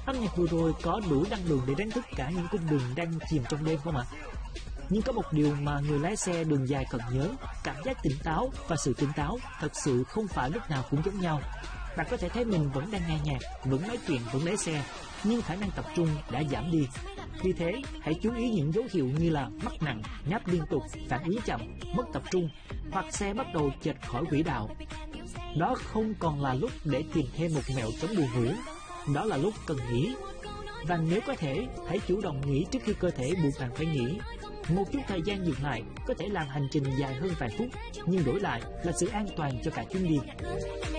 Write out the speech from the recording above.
Âm nhạc vừa rồi có đủ năng lượng để đánh thức cả những cung đường đang chìm trong đêm không ạ? Nhưng có một điều mà người lái xe đường dài cần nhớ, cảm giác tỉnh táo và sự tỉnh táo thật sự không phải lúc nào cũng giống nhau. Bạn có thể thấy mình vẫn đang nghe nhạc, vẫn nói chuyện, vẫn lái xe, nhưng khả năng tập trung đã giảm đi. Vì thế, hãy chú ý những dấu hiệu như là mắc nặng, ngáp liên tục, phản ứng chậm, mất tập trung, hoặc xe bắt đầu chệch khỏi quỹ đạo. Đó không còn là lúc để tìm thêm một mẹo chống buồn ngủ, đó là lúc cần nghỉ. Và nếu có thể, hãy chủ động nghỉ trước khi cơ thể buộc bạn phải nghỉ. Một chút thời gian dừng lại có thể làm hành trình dài hơn vài phút, nhưng đổi lại là sự an toàn cho cả chuyến đi.